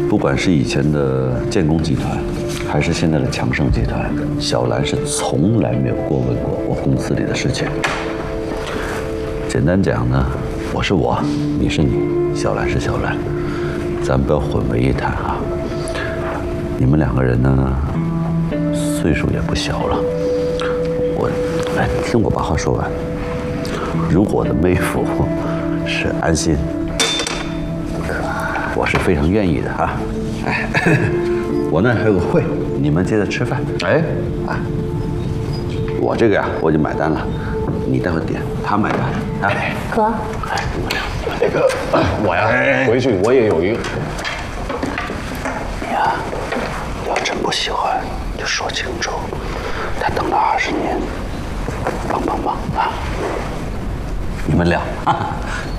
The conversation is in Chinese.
不管是以前的建工集团，还是现在的强盛集团，小兰是从来没有过问过我公司里的事情。简单讲呢，我是我，你是你，小兰是小兰，咱不要混为一谈啊。你们两个人呢，岁数也不小了。听我把话说完。如果我的妹夫是安心，我是非常愿意的啊。哎，我那还有个会，你们接着吃饭。哎，啊，我这个呀，我已经买单了，你待会点，他买单。哎， 哥， 哎，你们俩， 那个，我呀，回去我也有一个。 你呀，要真不喜欢，就说清楚。他等了20年，帮啊！你们俩。